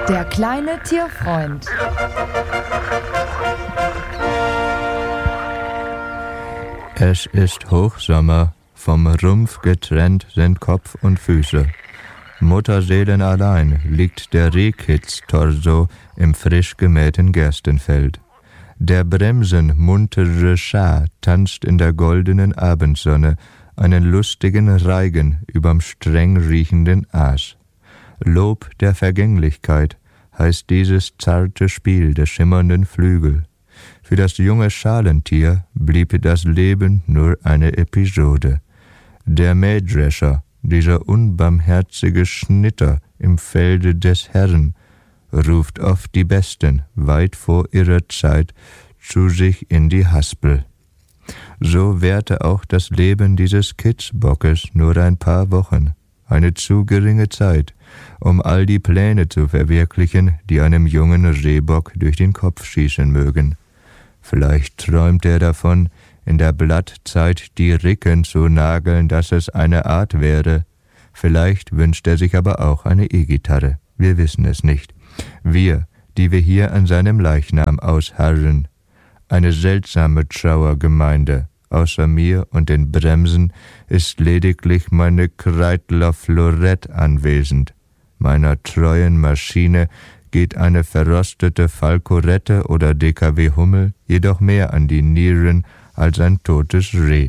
Der kleine Tierfreund. Es ist Hochsommer, vom Rumpf getrennt sind Kopf und Füße. Mutterseelen allein liegt der Rehkitz-Torso im frisch gemähten Gerstenfeld. Der Bremsen muntere Schar tanzt in der goldenen Abendsonne einen lustigen Reigen überm streng riechenden Aas. Lob der Vergänglichkeit heißt dieses zarte Spiel der schimmernden Flügel. Für das junge Schalentier blieb das Leben nur eine Episode. Der Mähdrescher, dieser unbarmherzige Schnitter im Felde des Herrn, ruft oft die Besten weit vor ihrer Zeit zu sich in die Haspel. So währte auch das Leben dieses Kitzbockes nur ein paar Wochen, eine zu geringe Zeit, um all die Pläne zu verwirklichen, die einem jungen Rehbock durch den Kopf schießen mögen. Vielleicht träumt er davon, in der Blattzeit die Ricken zu nageln, dass es eine Art wäre. Vielleicht wünscht er sich aber auch eine E-Gitarre. Wir wissen es nicht. Wir, die wir hier an seinem Leichnam ausharren. Eine seltsame Trauergemeinde. Außer mir und den Bremsen ist lediglich meine Kreidler Florett anwesend. Meiner treuen Maschine geht eine verrostete Falkorette oder DKW Hummel jedoch mehr an die Nieren als ein totes Reh.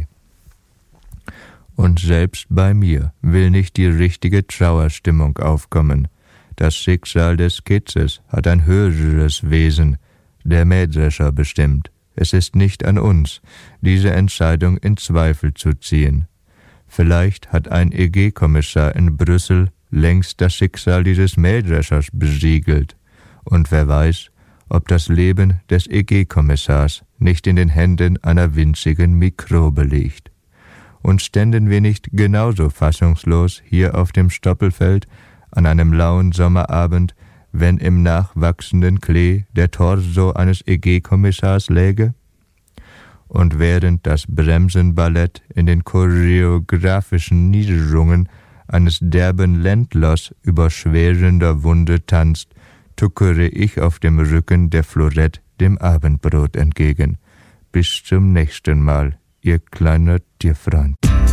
Und selbst bei mir will nicht die richtige Trauerstimmung aufkommen. Das Schicksal des Kitzes hat ein höheres Wesen, der Mähdrescher bestimmt. Es ist nicht an uns, diese Entscheidung in Zweifel zu ziehen. Vielleicht hat ein EG-Kommissar in Brüssel längst das Schicksal dieses Mähdreschers besiegelt. Und wer weiß, ob das Leben des EG-Kommissars nicht in den Händen einer winzigen Mikrobe liegt. Und ständen wir nicht genauso fassungslos hier auf dem Stoppelfeld an einem lauen Sommerabend, wenn im nachwachsenden Klee der Torso eines EG-Kommissars läge? Und während das Bremsenballett in den choreografischen Niederungen eines derben Ländlers über schwerender Wunde tanzt, tuckere ich auf dem Rücken der Florett dem Abendbrot entgegen. Bis zum nächsten Mal, Ihr kleiner Tierfreund.